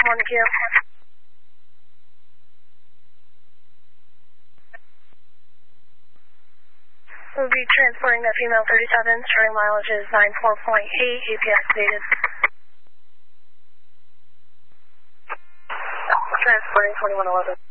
1 Q. We'll be transporting that female 37, starting mileage is 94.8, APS stated. Transporting 2111.